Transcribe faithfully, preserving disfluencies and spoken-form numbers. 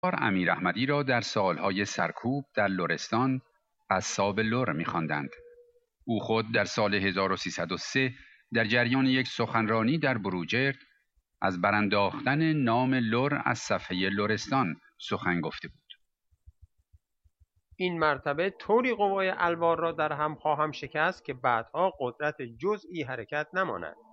امیر احمدی را در سالهای سرکوب در لرستان قصاب لر می‌خواندند. او خود در سال هزار و سیصد و سه در جریان یک سخنرانی در بروجرد از برانداختن نام لر از صفحه لرستان سخن گفته بود. این مرتبه طوری قوای الوار را در هم خواهم شکست که بعدها قدرت جزئی حرکت نماند.